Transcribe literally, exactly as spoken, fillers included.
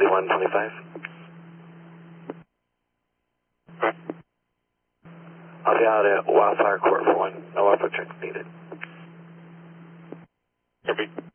thirty-one twenty-five. I'll be out at Wildfire Court for one. No welfare check needed. Copy.